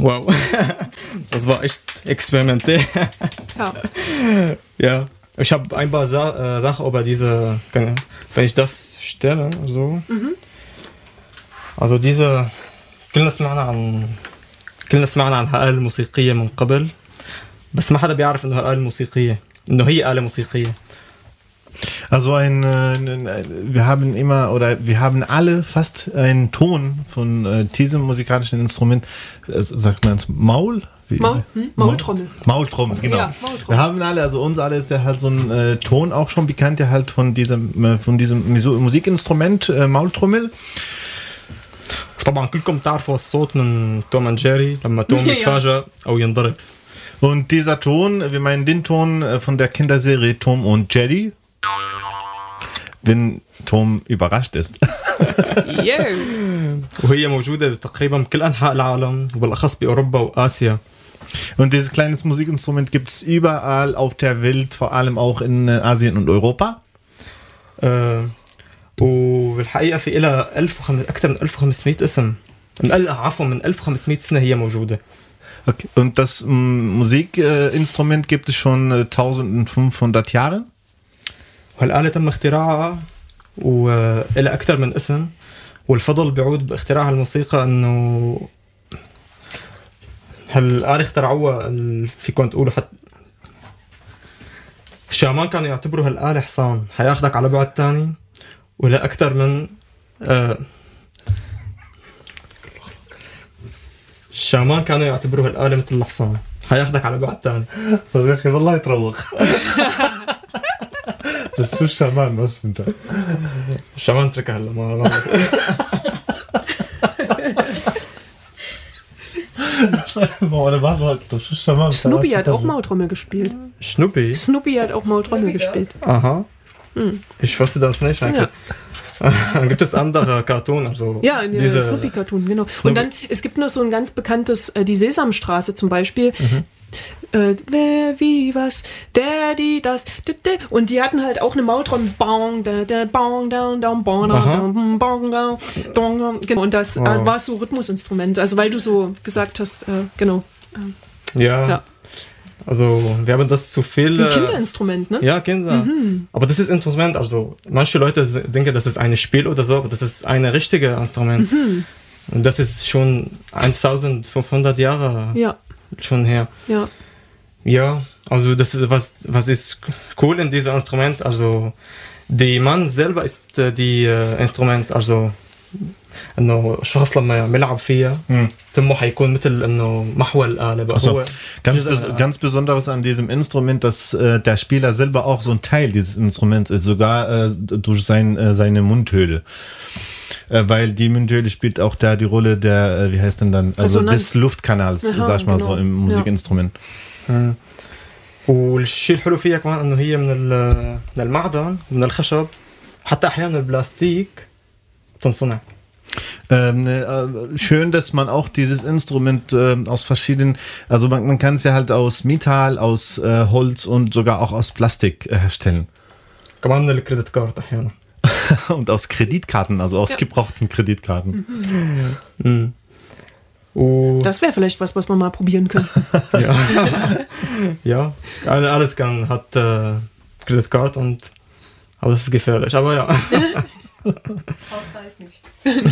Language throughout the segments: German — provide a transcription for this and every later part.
Wow. Das war echt experimentell. Ja. Ja. Ich habe ein paar Sachen über diese, wenn ich das stelle, so. Also diese, كلنا سمعنا عن هالآلة الموسيقية من قبل بس ما حدا بيعرف إنه هالآلة الموسيقية إنه هي آلة موسيقية. Also wir haben alle fast einen Ton von diesem musikalischen Instrument, sagt man es Maul? Maultrommel. Maultrommel, genau. Ja, Maultrommel. Wir haben alle, also uns alle ist der halt so ein Ton auch schon bekannt, der halt von diesem Musikinstrument Maultrommel. طبعا كلكم تعرفوا الصوت من توم اند جيري لما توم يتفاجأ أو ينضرب. Und dieser Ton, wir meinen den Ton von der Kinderserie Tom und Jerry, wenn Tom überrascht ist. Yeah. وهي موجودة تقريبا بكل أنحاء العالم وبالأخص بأوروبا وآسيا. Und dieses kleine Musikinstrument gibt es überall auf der Welt, vor allem auch in Asien und Europa. وبالحقيقة في إلها أكثر من 1500 اسم. من 1500 سنة هي موجودة. Okay. Und das Musikinstrument gibt es schon 1500 Jahre. وهالآلة تم اختراعها وإلها أكثر من اسم والفضل بيعود باختراع الموسيقى إنه هالآلة اخترعوها فيكم تقولوا حتى الشامان كانوا يعتبروا هالآلة حصان حياخدك على بعد تاني ولا أكثر من الشامان كانوا يعتبروا هالآلة مثل الحصان حياخدك على بعد تاني. طيب يا أخي والله يتروق. بس شو الشامان بس انت؟ الشامان تركها هلا ما Snoopy hat auch Maultrommel gespielt. Snoopy hat auch Maultrommel gespielt. Aha. Ich wusste das nicht eigentlich. Dann gibt es andere Cartoon, also ja, diese Snoopy-Cartoon, genau. Snoopy. Und dann, es gibt noch so ein ganz bekanntes, die Sesamstraße zum Beispiel. Wer, wie, was, der, die, das, und die hatten halt auch eine Maultrommel. Bong, da, bong, down, down, bong, down, bong, down, genau. Und das war so Rhythmusinstrument, also weil du so gesagt hast, genau. Ja. Also, wir haben das zu viel... Ein Kinderinstrument, ne? Ja, Kinder. Aber das ist Instrument, also manche Leute denken, das ist ein Spiel oder so, aber das ist ein richtiges Instrument. Und das ist schon 1500 Jahre schon her. Ja. Ja, also das ist was ist cool in diesem Instrument, also der Mann selber ist die Instrument, also انه الشخص لما يلعب فيها تمه حيكون مثل انه محور الآلة بقى هو ganz besonderes an diesem Instrument, dass der Spieler selber auch so ein Teil dieses Instruments ist, sogar durch seine Mundhöhle. Weil die Mundhöhle spielt auch da die Rolle der, wie heißt denn dann, also des Luftkanals, sag ich mal so im Musikinstrument. والشيء الحلو فيها كمان انه هي من المعدن ومن الخشب حتى احيانا البلاستيك تنصنع. Schön, dass man auch dieses Instrument aus verschiedenen, also man kann es ja halt aus Metall, aus Holz und sogar auch aus Plastik herstellen. كمان من الكريدت كارد احيانا. Und aus Kreditkarten, also aus gebrauchten Kreditkarten. Das wäre vielleicht was wir mal probieren können. Ja, alles hat Kreditkarte und aber das ist gefährlich, aber ja. Ausweis nicht.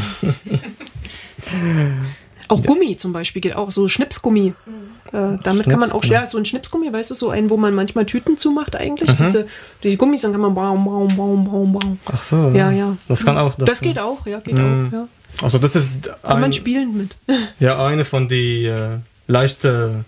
Auch Gummi zum Beispiel geht auch, so Schnipsgummi. Damit kann man auch, so ein Schnipsgummi, weißt du, so einen, wo man manchmal Tüten zumacht eigentlich. Diese Gummis, dann kann man baum. Ach so. Ja. Das kann auch. Das geht auch, ja. Also das ist kann man spielen mit. Ja, eine von die leichte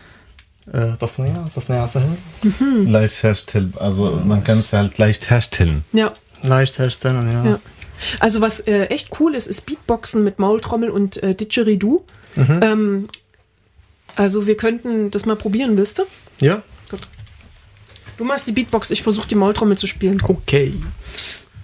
تصنيع سهل. Leicht herstellen, also man kann es halt leicht herstellen. Ja. Leicht herstellen, ja. Also was echt cool ist Beatboxen mit Maultrommel und Didgeridoo. Also wir könnten das mal probieren, willst du? Ja. Gut. Du machst die Beatbox, ich versuche die Maultrommel zu spielen. Okay.